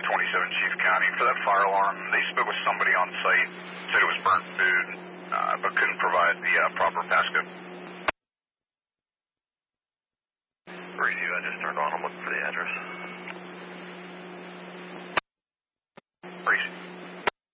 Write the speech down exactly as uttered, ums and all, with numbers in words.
twenty-seven Chief County. For that fire alarm, they spoke with somebody on site, said it was burnt food, uh, but couldn't provide the uh, proper passcode. Radio, I just turned on. I'm looking for the address. Reese.